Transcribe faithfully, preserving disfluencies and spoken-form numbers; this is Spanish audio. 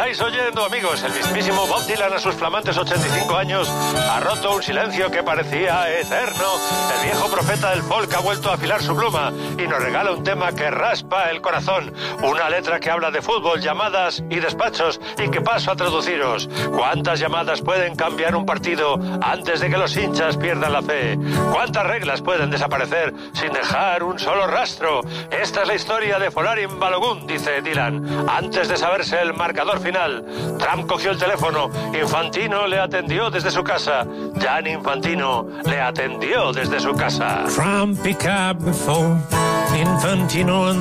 estáis oyendo, amigos. El mismísimo Bob Dylan, a sus flamantes ochenta y cinco años, ha roto un silencio que parecía eterno. El viejo profeta del folk ha vuelto a afilar su pluma y nos regala un tema que raspa el corazón. Una letra que habla de fútbol, llamadas y despachos, y que paso a traduciros. ¿Cuántas llamadas pueden cambiar un partido antes de que los hinchas pierdan la fe? ¿Cuántas reglas pueden desaparecer sin dejar un solo rastro? Esta es la historia de Folarin Balogun, dice Dylan. Antes de saberse el marcador final, Trump cogió el teléfono. Infantino le atendió desde su casa. Gianni Infantino le atendió desde su casa. Trump picked up before Infantino.